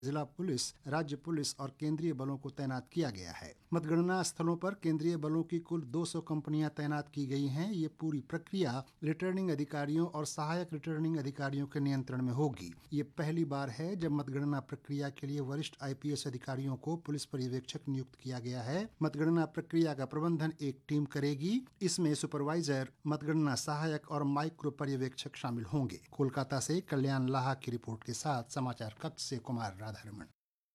जिला पुलिस, राज्य पुलिस और केंद्रीय बलों को तैनात किया गया है। मतगणना स्थलों पर केंद्रीय बलों की कुल 200 कंपनियां तैनात की गई हैं। ये पूरी प्रक्रिया रिटर्निंग अधिकारियों और सहायक रिटर्निंग अधिकारियों के नियंत्रण में होगी। ये पहली बार है जब मतगणना प्रक्रिया के लिए वरिष्ठ IPS अधिकारियों को पुलिस पर्यवेक्षक नियुक्त किया गया है। मतगणना प्रक्रिया का प्रबंधन एक टीम करेगी। इसमें सुपरवाइजर, मतगणना सहायक और माइक्रो पर्यवेक्षक शामिल होंगे। कोलकाता से कल्याण लाहा की रिपोर्ट के साथ समाचार कक्ष से कुमार राधारमण।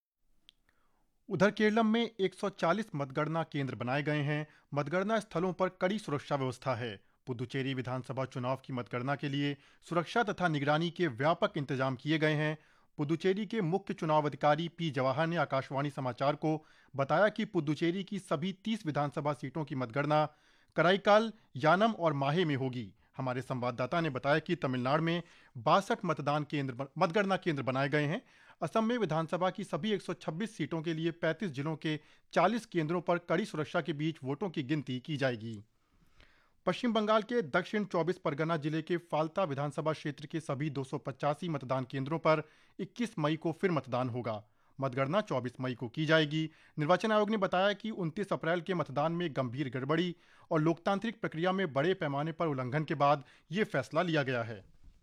उधर केरलम में 140 मतगणना केंद्र बनाए गए हैं। मतगणना स्थलों पर कड़ी सुरक्षा व्यवस्था है। पुदुचेरी विधानसभा चुनाव की मतगणना के लिए सुरक्षा तथा निगरानी के व्यापक इंतजाम किए गए हैं। पुदुचेरी के मुख्य चुनाव अधिकारी P. जवाहर ने आकाशवाणी समाचार को बताया कि पुदुचेरी की सभी 30 विधानसभा सीटों की मतगणना कराईकाल, यानम और माहे में होगी। हमारे संवाददाता ने बताया कि तमिलनाडु में 62 मतगणना केंद्र बनाए गए हैं। असम में विधानसभा की सभी 126 सीटों के लिए 35 जिलों के 40 केंद्रों पर कड़ी सुरक्षा के बीच वोटों की गिनती की जाएगी। पश्चिम बंगाल के दक्षिण 24 परगना जिले के फाल्ता विधानसभा क्षेत्र के सभी 285 मतदान केंद्रों पर 21 मई को फिर मतदान होगा। मतगणना 24 मई को की जाएगी। निर्वाचन आयोग ने बताया कि 29 अप्रैल के मतदान में गंभीर गड़बड़ी और लोकतांत्रिक प्रक्रिया में बड़े पैमाने पर उल्लंघन के बाद यह फैसला लिया गया है।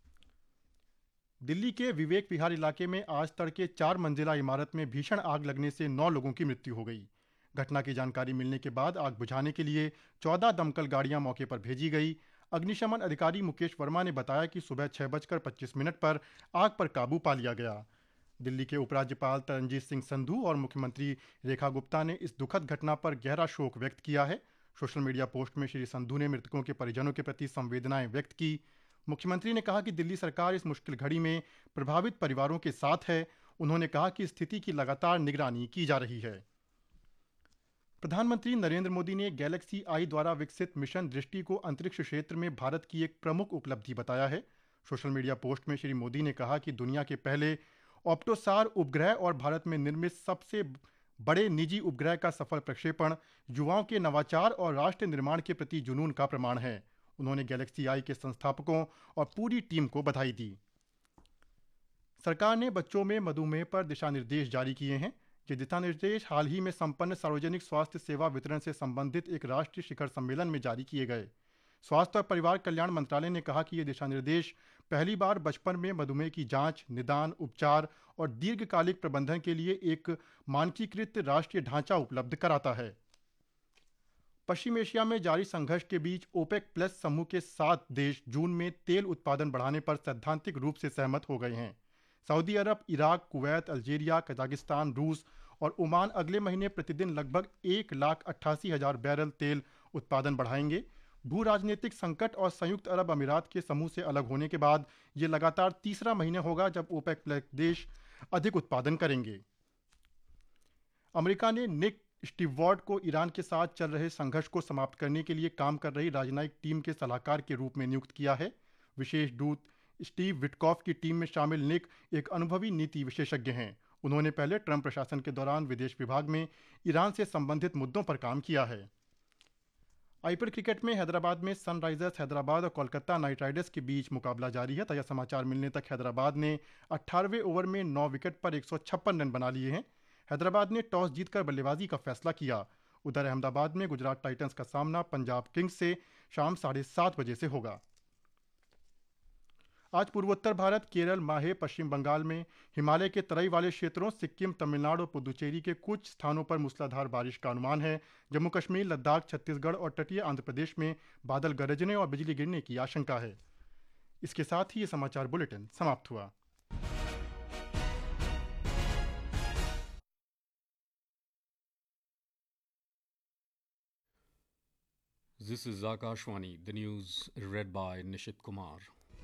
दिल्ली के विवेक विहार इलाके में आज तड़के 4 मंजिला इमारत में भीषण आग लगने से 9 लोगों की मृत्यु हो गई। घटना की जानकारी मिलने के बाद आग बुझाने के लिए 14 दमकल गाड़ियां मौके पर भेजी गई। अग्निशमन अधिकारी मुकेश वर्मा ने बताया कि सुबह 6:25 पर आग पर काबू पा लिया गया। दिल्ली के उपराज्यपाल तरनजीत सिंह संधू और मुख्यमंत्री रेखा गुप्ता ने इस दुखद घटना पर गहरा शोक व्यक्त किया है। सोशल मीडिया पोस्ट में श्री संधू ने मृतकों के परिजनों के प्रति संवेदनाएं व्यक्त की। मुख्यमंत्री ने कहा कि दिल्ली सरकार इस मुश्किल घड़ी में प्रभावित परिवारों के साथ है। उन्होंने कहा कि स्थिति की लगातार निगरानी की जा रही है। प्रधानमंत्री नरेंद्र मोदी ने गैलेक्सी आई द्वारा विकसित मिशन दृष्टि को अंतरिक्ष क्षेत्र में भारत की एक प्रमुख उपलब्धि बताया है। सोशल मीडिया पोस्ट में श्री मोदी ने कहा कि दुनिया के पहले ऑप्टोसार उपग्रह और भारत में निर्मित सबसे बड़े निजी उपग्रह का सफल प्रक्षेपण युवाओं के नवाचार और राष्ट्र निर्माण के प्रति जुनून का प्रमाण है। उन्होंने गैलेक्सी आई के संस्थापकों और पूरी टीम को बधाई दी। सरकार ने बच्चों में मधुमेह पर दिशा निर्देश जारी किए हैं। ये दिशा निर्देश हाल ही में संपन्न सार्वजनिक स्वास्थ्य सेवा वितरण से संबंधित एक राष्ट्रीय शिखर सम्मेलन में जारी किए गए। स्वास्थ्य और परिवार कल्याण मंत्रालय ने कहा कि ये दिशा निर्देश पहली बार बचपन में मधुमेह की जांच, निदान, उपचार और दीर्घकालिक प्रबंधन के लिए एक मानकीकृत राष्ट्रीय ढांचा उपलब्ध कराता है। पश्चिम एशिया में जारी संघर्ष के बीच ओपेक प्लस समूह के 7 देश जून में तेल उत्पादन बढ़ाने पर सैद्धांतिक रूप से सहमत हो गए हैं। सऊदी अरब, इराक, कुवैत, अल्जीरिया, कजाकिस्तान, रूस और ओमान अगले महीने प्रतिदिन लगभग 1,88,000 बैरल तेल उत्पादन बढ़ाएंगे। भू राजनीतिक संकट और संयुक्त अरब अमीरात के समूह से अलग होने के बाद यह लगातार तीसरा महीना होगा जब ओपेक प्लस देश अधिक उत्पादन करेंगे। अमेरिका ने निक स्टीववार्ड को ईरान के साथ चल रहे संघर्ष को समाप्त करने के लिए काम कर रही राजनयिक टीम के सलाहकार के रूप में नियुक्त किया है। विशेष दूत स्टीव विटकॉफ की टीम में शामिल निक एक अनुभवी नीति विशेषज्ञ हैं। उन्होंने पहले ट्रंप प्रशासन के दौरान विदेश विभाग में ईरान से संबंधित मुद्दों पर काम किया है। IPL क्रिकेट में हैदराबाद में सनराइजर्स हैदराबाद और कोलकाता नाइट राइडर्स के बीच मुकाबला जारी है। ताजा समाचार मिलने तक हैदराबाद ने 18वें ओवर में 9 विकेट पर 156 रन बना लिए हैं। हैदराबाद ने टॉस जीतकर बल्लेबाजी का फैसला किया। उधर अहमदाबाद में गुजरात टाइटंस का सामना पंजाब किंग्स से शाम 7:30 बजे से होगा। आज पूर्वोत्तर भारत, केरल, माहे, पश्चिम बंगाल में हिमालय के तराई वाले क्षेत्रों, सिक्किम, तमिलनाडु और पुदुचेरी के कुछ स्थानों पर मूसलाधार बारिश का अनुमान है। जम्मू कश्मीर, लद्दाख, छत्तीसगढ़ और तटीय आंध्र प्रदेश में बादल गरजने और बिजली गिरने की आशंका है। इसके साथ ही ये समाचार बुलेटिन समाप्त हुआ। This is Akashwani, the news read by Nishit Kumar.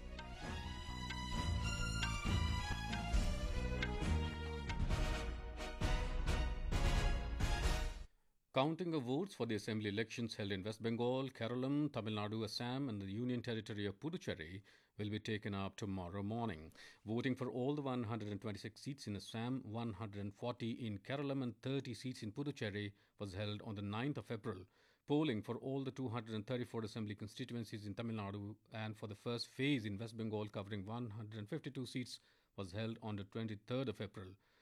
Counting of votes for the assembly elections held in West Bengal, Kerala, Tamil Nadu, Assam and the Union Territory of Puducherry will be taken up tomorrow morning. Voting for all the 126 seats in Assam, 140 in Kerala and 30 seats in Puducherry was held on the 9th of April. Polling for all the 234 assembly constituencies in Tamil Nadu and for the first phase in West Bengal covering 152 seats was held on the 23rd of April.